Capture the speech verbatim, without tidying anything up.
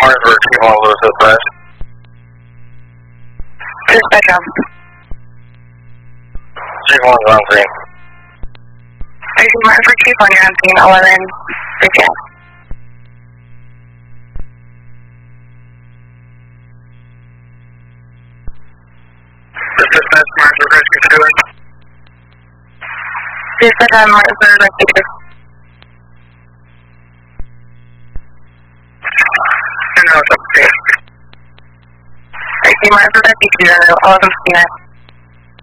Martinsburg, Chief one Lewis dispatch. Dispatch on. Chief one is on scene. Station Martinsburg, Chief one, you're on scene, eleven, fifteen. Dispatch Martinsburg Rescue two. Dispatch on Martinsburg Rescue two. And now it's up to you. Station Martinsburg Rescue two, eleven fifty-nine.